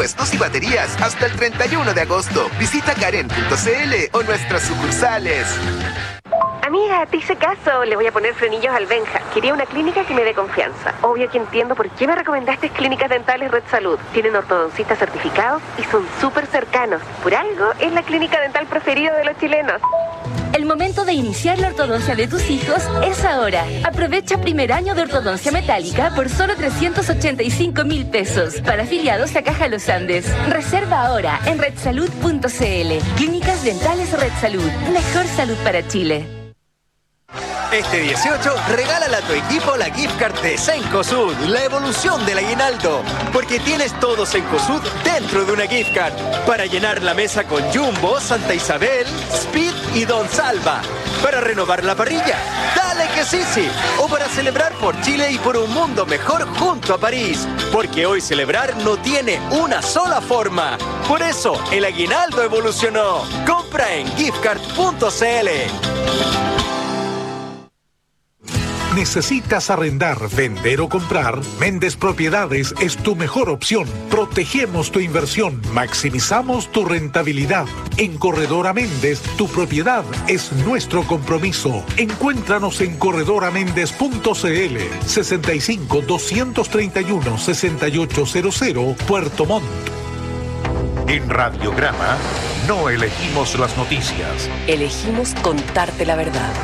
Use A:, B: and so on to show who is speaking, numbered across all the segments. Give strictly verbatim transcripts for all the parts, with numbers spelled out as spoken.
A: repuestos y baterías hasta el treinta y uno de agosto. Visita karen punto c l o nuestras sucursales.
B: Amiga, te hice caso. Le voy a poner frenillos al Benja. Quería una clínica que me dé confianza. Obvio que entiendo por qué me recomendaste Clínicas Dentales Red Salud. Tienen ortodoncistas certificados y son súper cercanos. Por algo, es la clínica dental preferida de los chilenos.
C: El momento de iniciar la ortodoncia de tus hijos es ahora. Aprovecha primer año de ortodoncia metálica por solo trescientos ochenta y cinco mil pesos para afiliados a Caja Los Andes. Reserva ahora en red salud punto c l. Clínicas Dentales Red Salud. Mejor salud para Chile.
D: Este dieciocho, regálale a tu equipo la gift card de Cencosud, la evolución del aguinaldo. Porque tienes todo Cencosud dentro de una gift card. Para llenar la mesa con Jumbo, Santa Isabel, Speed y Don Salva. Para renovar la parrilla, dale que sí, sí. O para celebrar por Chile y por un mundo mejor junto a París. Porque hoy celebrar no tiene una sola forma. Por eso, el aguinaldo evolucionó. Compra en gift card punto c l.
E: ¿Necesitas arrendar, vender o comprar? Méndez Propiedades es tu mejor opción. Protegemos tu inversión, maximizamos tu rentabilidad. En Corredora Méndez, tu propiedad es nuestro compromiso. Encuéntranos en corredora méndez punto c l, sesenta y cinco, doscientos treinta y uno, sesenta y ocho cero cero, Puerto Montt.
F: En Radiograma no elegimos las noticias.
G: Elegimos contarte la verdad.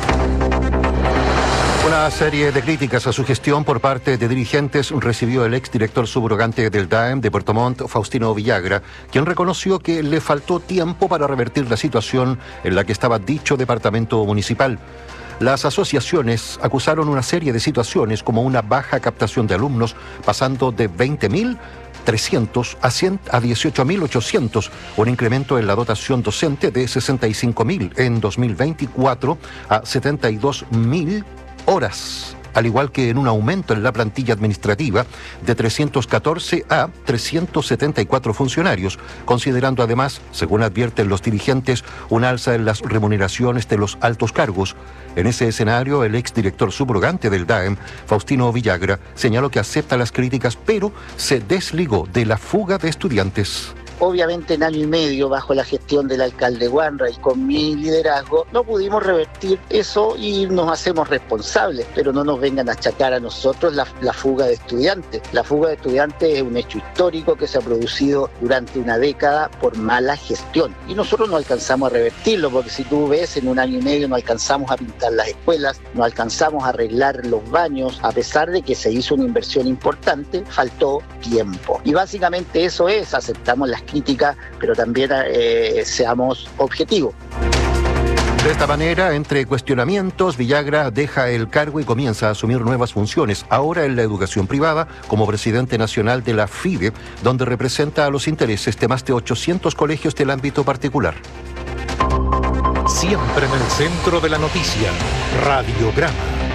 H: Una serie de críticas a su gestión por parte de dirigentes recibió el exdirector subrogante del D A E M de Puerto Montt, Faustino Villagra, quien reconoció que le faltó tiempo para revertir la situación en la que estaba dicho departamento municipal. Las asociaciones acusaron una serie de situaciones como una baja captación de alumnos, pasando de veinte mil trescientos a, a dieciocho mil ochocientos, un incremento en la dotación docente de sesenta y cinco mil en dos mil veinticuatro a setenta y dos mil horas, al igual que en un aumento en la plantilla administrativa de trescientos catorce a trescientos setenta y cuatro funcionarios, considerando además, según advierten los dirigentes, un alza en las remuneraciones de los altos cargos. En ese escenario, el exdirector subrogante del D A E M, Faustino Villagra, señaló que acepta las críticas, pero se desligó de la fuga de estudiantes.
I: Obviamente en año y medio, bajo la gestión del alcalde Wanra y con mi liderazgo, no pudimos revertir eso y nos hacemos responsables, pero no nos vengan a achacar a nosotros la, la fuga de estudiantes. La fuga de estudiantes es un hecho histórico que se ha producido durante una década por mala gestión y nosotros no alcanzamos a revertirlo, porque si tú ves, en un año y medio no alcanzamos a pintar las escuelas, no alcanzamos a arreglar los baños, a pesar de que se hizo una inversión importante, faltó tiempo. Y básicamente eso es, aceptamos las crítica, pero también eh, seamos objetivos.
H: De esta manera, entre cuestionamientos, Villagra deja el cargo y comienza a asumir nuevas funciones, ahora en la educación privada, como presidente nacional de la FIDE, donde representa a los intereses de más de ochocientos colegios del ámbito particular.
F: Siempre en el centro de la noticia, Radiograma.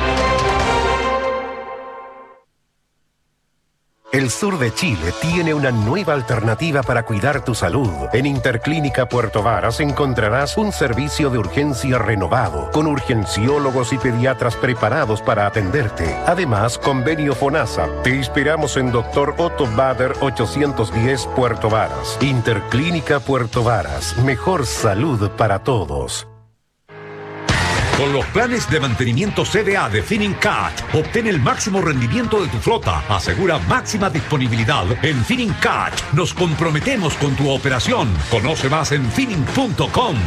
J: El sur de Chile tiene una nueva alternativa para cuidar tu salud. En Interclínica Puerto Varas encontrarás un servicio de urgencia renovado, con urgenciólogos y pediatras preparados para atenderte. Además, convenio FONASA. Te inspiramos en doctor Otto Bader ochocientos diez Puerto Varas. Interclínica Puerto Varas. Mejor salud para todos.
K: Con los planes de mantenimiento C D A de Finincat, obtén el máximo rendimiento de tu flota. Asegura máxima disponibilidad. En Finincat nos comprometemos con tu operación. Conoce más en Fining punto com.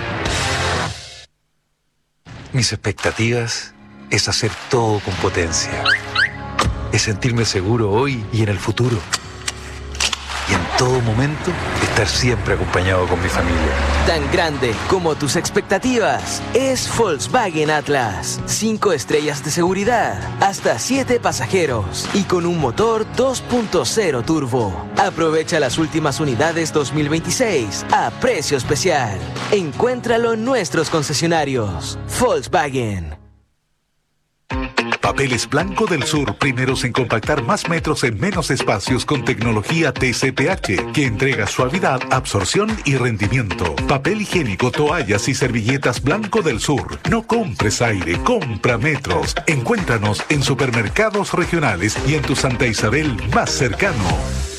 L: Mis expectativas es hacer todo con potencia. Es sentirme seguro hoy y en el futuro. Y en todo momento, estar siempre acompañado con mi familia.
M: Tan grande como tus expectativas es Volkswagen Atlas. Cinco estrellas de seguridad, hasta siete pasajeros y con un motor dos punto cero turbo. Aprovecha las últimas unidades dos mil veintiséis a precio especial. Encuéntralo en nuestros concesionarios. Volkswagen.
E: Papeles Blanco del Sur, primeros en compactar más metros en menos espacios con tecnología T C P H, que entrega suavidad, absorción y rendimiento. Papel higiénico, toallas y servilletas Blanco del Sur. No compres aire, compra metros. Encuéntranos en supermercados regionales y en tu Santa Isabel más cercano.